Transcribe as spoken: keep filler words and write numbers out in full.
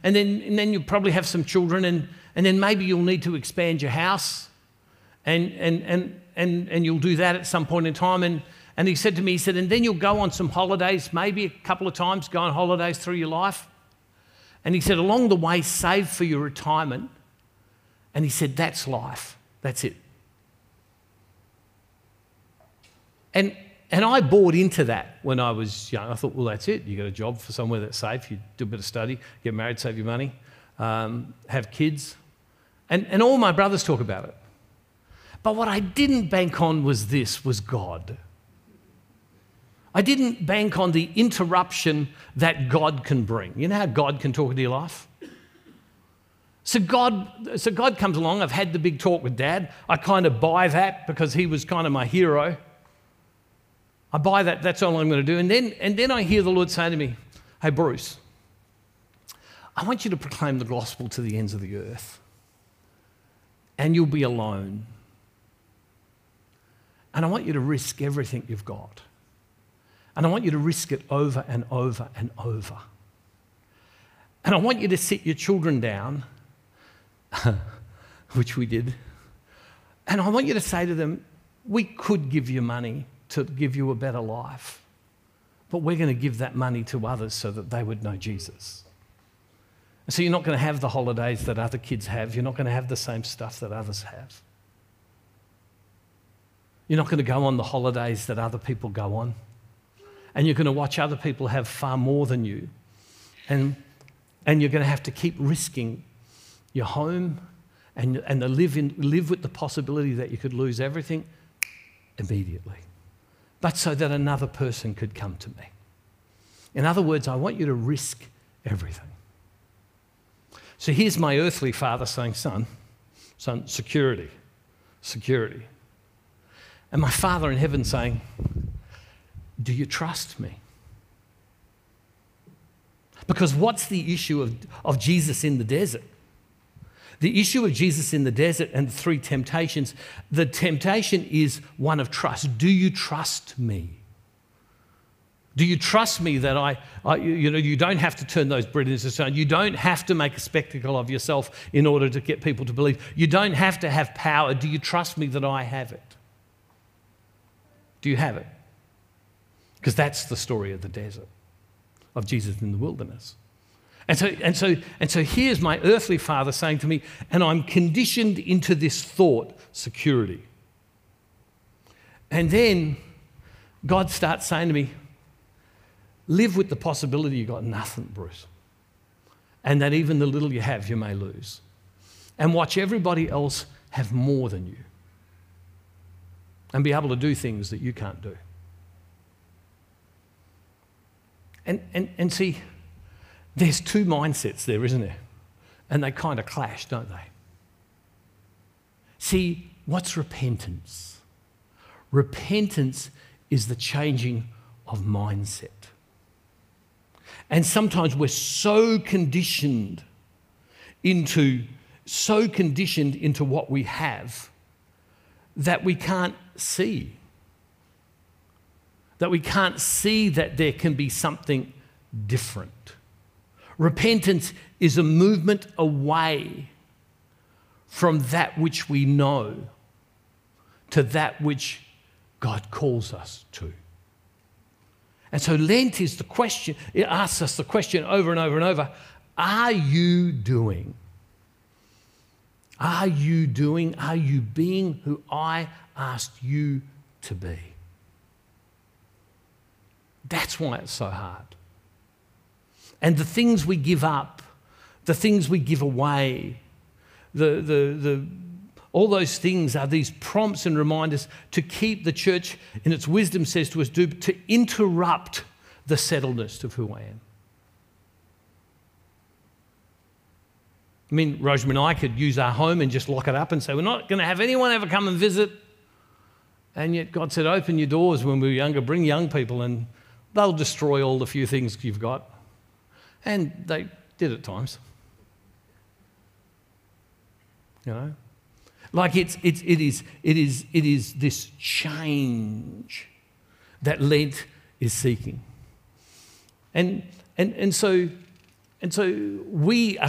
and then and then you'll probably have some children, and, and then maybe you'll need to expand your house, and and and and and you'll do that at some point in time. And and he said to me, he said, and then you'll go on some holidays, maybe a couple of times, go on holidays through your life. And he said, along the way, save for your retirement. And he said, that's life. That's it. And and I bought into that when I was young. I thought, well, that's it. You got a job for somewhere that's safe. You do a bit of study, get married, save your money, um, have kids. And, and all my brothers talk about it. But what I didn't bank on was this, was God. I didn't bank on the interruption that God can bring. You know how God can talk into your life? So God, so God comes along. I've had the big talk with Dad. I kind of buy that because he was kind of my hero. I buy that, that's all I'm going to do. And then, and then I hear the Lord say to me, hey, Bruce, I want you to proclaim the gospel to the ends of the earth. And you'll be alone. And I want you to risk everything you've got. And I want you to risk it over and over and over. And I want you to sit your children down, which we did. And I want you to say to them, we could give you money to give you a better life, but we're going to give that money to others so that they would know Jesus. And so you're not going to have the holidays that other kids have. You're not going to have the same stuff that others have. You're not going to go on the holidays that other people go on. And you're going to watch other people have far more than you. And, and you're going to have to keep risking your home and, and to live, in, live with the possibility that you could lose everything immediately. But so that another person could come to me. In other words, I want you to risk everything. So here's my earthly father saying, son, son, security, security. And my Father in heaven saying, do you trust me? Because what's the issue of, of Jesus in the desert? The issue of Jesus in the desert and the three temptations, the temptation is one of trust. Do you trust me? Do you trust me that I, I you know, you don't have to turn those bread into stone. You don't have to make a spectacle of yourself in order to get people to believe. You don't have to have power. Do you trust me that I have it? Do you have it? Because that's the story of the desert, of Jesus in the wilderness. And so, and so, and so here's my earthly father saying to me, and I'm conditioned into this thought, security. And then God starts saying to me, live with the possibility you got nothing, Bruce. And that even the little you have, you may lose. And watch everybody else have more than you. And be able to do things that you can't do. And, and, and see, there's two mindsets there, isn't there? And they kind of clash, don't they? See, what's repentance? Repentance is the changing of mindset. And sometimes we're so conditioned into, so conditioned into what we have that we can't see. That we can't see that there can be something different. Repentance is a movement away from that which we know to that which God calls us to. And so Lent is the question, it asks us the question over and over and over, are you doing? Are you doing, are you being who I asked you to be? That's why it's so hard. And the things we give up, the things we give away, the, the, the, all those things are these prompts and reminders to keep the church, in its wisdom says to us, do, to interrupt the settledness of who I am. I mean, Rosemary and I could use our home and just lock it up and say, we're not going to have anyone ever come and visit. And yet God said, open your doors when we were younger, bring young people and they'll destroy all the few things you've got. And they did at times. You know? Like it's, it's, it, is, it, is, it is this change that Lent is seeking. And, and, and so, And so we are